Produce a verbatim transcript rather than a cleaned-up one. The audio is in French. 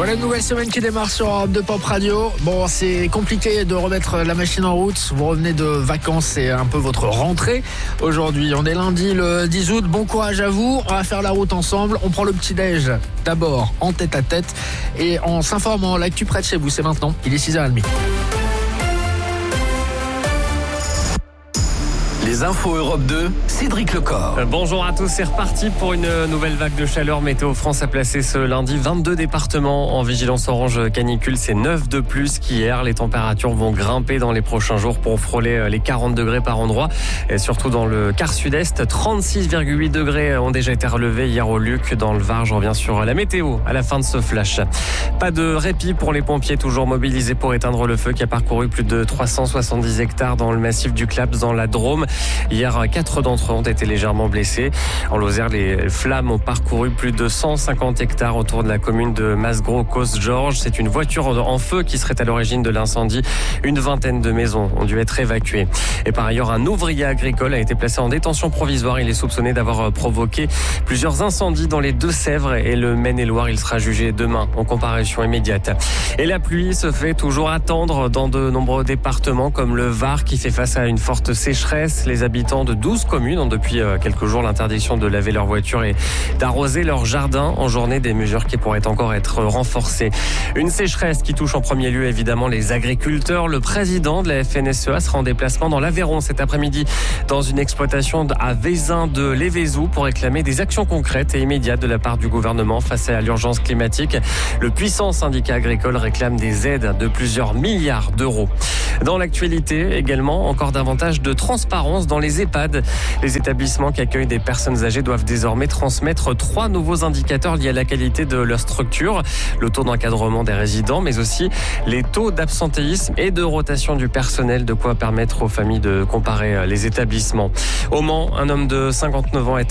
Voilà une nouvelle semaine qui démarre sur Europe deux Pop Radio. Bon, c'est compliqué de remettre la machine en route. Vous revenez de vacances, c'est un peu votre rentrée. Aujourd'hui, on est lundi le dix août. Bon courage à vous. On va faire la route ensemble. On prend le petit-déj d'abord en tête à tête et en s'informant. L'actu près de chez vous, c'est maintenant. Il est six heures trente. Les infos Europe deux, Cédric Lecor. Bonjour à tous, c'est reparti pour une nouvelle vague de chaleur. Météo France a placé ce lundi vingt-deux départements en vigilance orange canicule. C'est neuf de plus qu'hier. Les températures vont grimper dans les prochains jours pour frôler les quarante degrés par endroit. Et surtout dans le quart sud-est, trente-six virgule huit degrés ont déjà été relevés hier au Luc dans le Var. Je reviens sur la météo à la fin de ce flash. Pas de répit pour les pompiers toujours mobilisés pour éteindre le feu qui a parcouru plus de trois cent soixante-dix hectares dans le massif du Claps dans la Drôme. Hier, quatre d'entre eux ont été légèrement blessés. En Lozère, les flammes ont parcouru plus de cent cinquante hectares autour de la commune de Masgros-Cos-Georges. C'est une voiture en feu qui serait à l'origine de l'incendie. Une vingtaine de maisons ont dû être évacuées. Et par ailleurs, un ouvrier agricole a été placé en détention provisoire. Il est soupçonné d'avoir provoqué plusieurs incendies dans les Deux-Sèvres et le Maine-et-Loire. Il sera jugé demain en comparution immédiate. Et la pluie se fait toujours attendre dans de nombreux départements comme le Var qui fait face à une forte sécheresse. Les habitants de douze communes ont depuis quelques jours l'interdiction de laver leur voiture et d'arroser leur jardin en journée, des mesures qui pourraient encore être renforcées. Une sécheresse qui touche en premier lieu évidemment les agriculteurs. Le président de la F N S E A sera en déplacement dans l'Aveyron cet après-midi dans une exploitation à Vézin de Lévézou pour réclamer des actions concrètes et immédiates de la part du gouvernement face à l'urgence climatique. Le puissant syndicat agricole réclame des aides de plusieurs milliards d'euros. Dans l'actualité également, encore davantage de transparence dans les EHPAD. Les établissements qui accueillent des personnes âgées doivent désormais transmettre trois nouveaux indicateurs liés à la qualité de leur structure. Le taux d'encadrement des résidents, mais aussi les taux d'absentéisme et de rotation du personnel, de quoi permettre aux familles de comparer les établissements. Au Mans, un homme de cinquante-neuf ans a été